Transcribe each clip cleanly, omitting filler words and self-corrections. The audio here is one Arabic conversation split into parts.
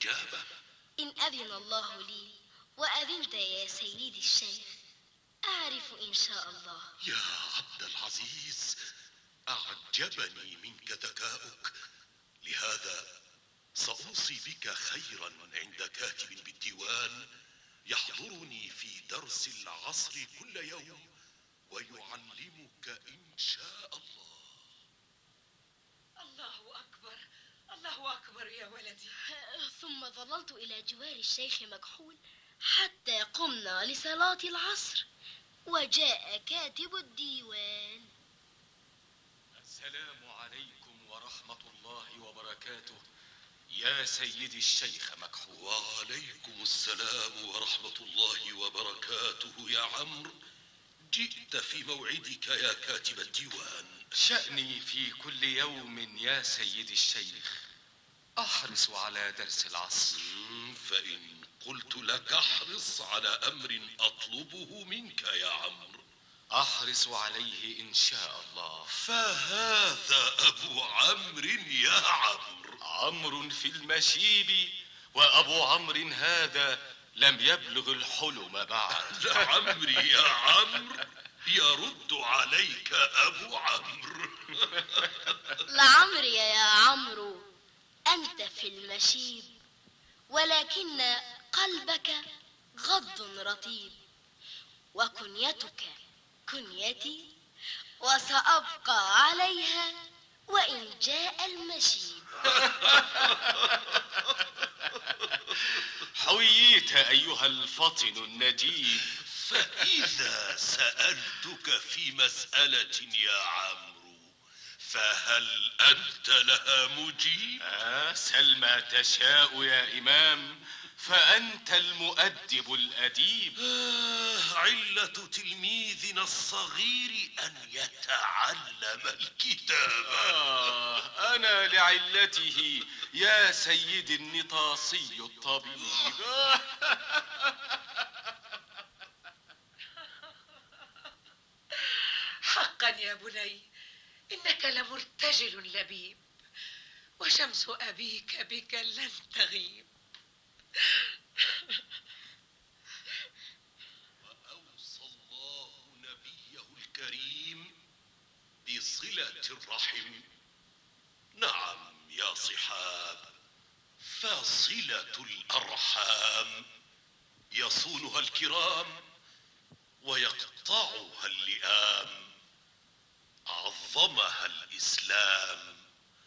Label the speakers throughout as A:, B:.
A: الإجابة؟
B: إن أذن الله لي وأذنت يا سيدي الشيخ أعرف إن شاء الله.
A: يا عبد العزيز، أعجبني منك ذكاؤك، لهذا سأوصي بك خيرا عند كاتب بالديوان يحضرني في درس العصر كل يوم ويعلمك إن شاء الله.
C: الله أكبر، الله أكبر يا ولدي.
B: ثم ظللت إلى جوار الشيخ مكحول حتى قمنا لصلاة العصر وجاء كاتب الديوان.
D: السلام عليكم ورحمة الله وبركاته يا سيدي الشيخ مكحول.
A: وعليكم السلام ورحمة الله وبركاته يا عمرو. جئت في موعدك يا كاتب الديوان.
D: شأني في كل يوم يا سيدي الشيخ أحرص على درس العصر.
A: فإن قلت لك احرص على أمر أطلبه منك يا عمرو
D: أحرص عليه إن شاء الله.
A: فهذا أبو عمرو يا عمرو.
D: عمرو في المشيب وأبو عمرو هذا لم يبلغ الحلم بعد.
A: لعمري يا عمرو يرد عليك أبو عمرو.
B: لعمري يا عمرو أنت في المشيب ولكن قلبك غض رطيب، وكنيتك كنيتي وسأبقى عليها وإن جاء المشيب.
D: حويت أيها الفطن النجيب.
A: فإذا سألتك في مسألة يا عمرو فهل أنت لها مجيب؟
D: سل ما تشاء يا إمام، فأنت المؤدب الأديب.
A: علة تلميذنا الصغير أن يتعلم الكتابة.
D: أنا لعلته يا سيدي النطاسي الطبيب.
C: حقا يا بني إنك لمرتجل لبيب، وشمس أبيك بك لن تغيب.
A: وأوصى الله نبيه الكريم بصلة الرحم. نعم يا صحاب، فصلة الأرحام يصونها الكرام ويقطعها اللئام. عظمها الإسلام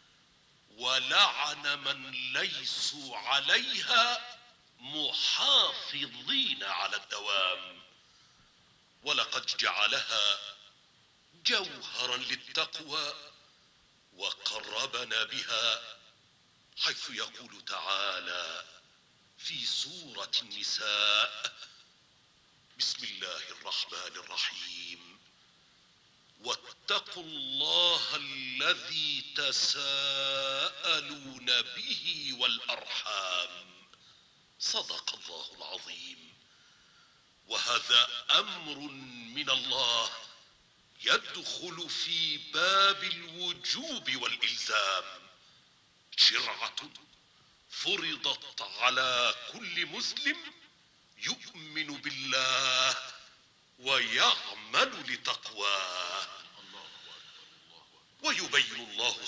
A: ولعن من ليسوا عليها محافظين على الدوام. ولقد جعلها جوهرا للتقوى وقربنا بها، حيث يقول تعالى في سورة النساء: بسم الله الرحمن الرحيم: واتقوا الله الذي تساءلون به والأرحام. صدق الله العظيم. وهذا أمر من الله يدخل في باب الوجوب والإلزام، شرعة فرضت على كل مسلم يؤمن بالله ويعمل لتقواه. ويبين الله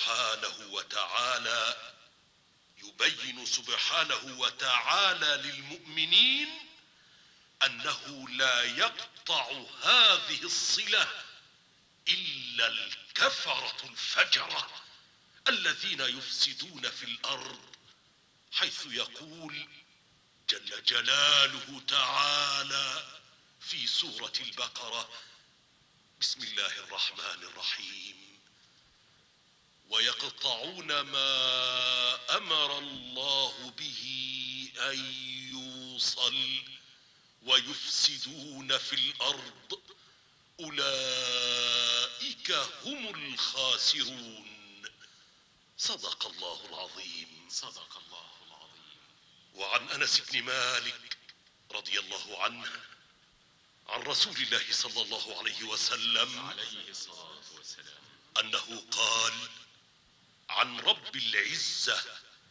A: سبحانه وتعالى للمؤمنين أنه لا يقطع هذه الصلة إلا الكفرة الفجرة الذين يفسدون في الأرض، حيث يقول جل جلاله تعالى في سورة البقرة: بسم الله الرحمن الرحيم: ويقطعون ما أمر الله به أن يوصل ويفسدون في الأرض أولئك هم الخاسرون. صدق الله العظيم.
D: صدق الله العظيم.
A: وعن أنس بن مالك رضي الله عنه عن رسول الله صلى الله عليه وسلم
D: عليه الصلاة والسلام
A: أنه قال عن رب العزة